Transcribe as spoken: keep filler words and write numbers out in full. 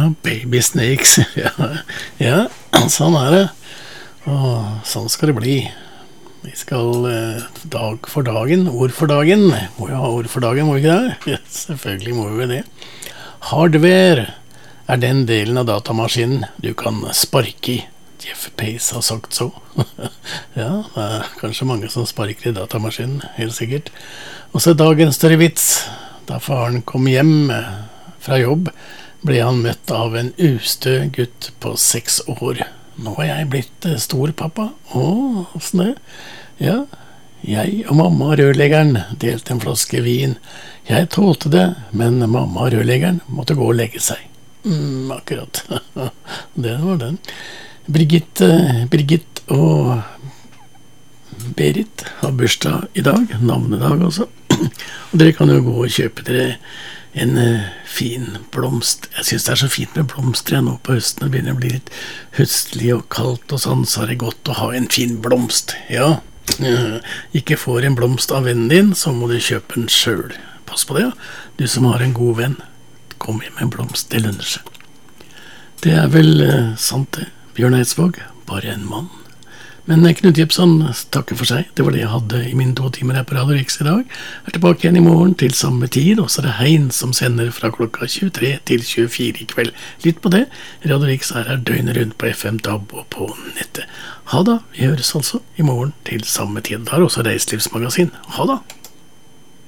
baby snakes. ja, ja, sånn er det. Og sånn skal det bli. Vi skal eh, dag for dagen, ord for dagen. Må jo ha ord for dagen, må vi ikke det? Ja, selvfølgelig må vi det. Hardware er den delen av datamaskinen du kan sparke i. Jeff Pace har sagt så. ja, det er kanskje mange som sparker i datamaskinen, helt sikkert. Og så dagens større vits. Da faren kom hjem fra jobb, ble han møtt av en ustø gutt på seks år. Nå er jeg blitt stor, pappa. Åh, sånn det. Ja, jeg og mamma rørleggeren delte en flaske vin. Jeg tålte det, men mamma rørleggeren måtte gå og legge seg. Mm, akkurat. det var den. Brigitte, Brigitte og Berit har bursdag i dag, navnedag også. Og dere kan jo gå og kjøpe dere en uh, fin blomst. Jeg synes det er så fint med blomster jeg nå på høsten. Det begynner å bli litt høstlig og kaldt og sånn, så er det godt å ha en fin blomst. Ja, uh, ikke får en blomst av vennen din, så må du kjøpe den selv. Pass på det, ja. Du som har en god venn, kom hjem med en blomst, det lønner seg. Det er vel uh, sant det. Bjørn Eidsvåg, bare en mann. Men Knut Jepsen takker for seg. Det var det jeg hadde i mine to timer her på Radio Riks i dag. Jeg er tilbake igjen i morgen til samme tid, og så er det Hein som sender fra klokka tjuetre til tjuefire i kveld. Litt på det. Radio Riks er her døgnet rundt på F M D A B og på nettet. Ha da, vi høres altså i morgen til samme tid. Det er også Reiselivsmagasin. Ha da!